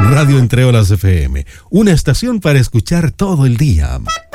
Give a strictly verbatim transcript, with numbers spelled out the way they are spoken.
Radio Entre Olas F M, una estación para escuchar todo el día.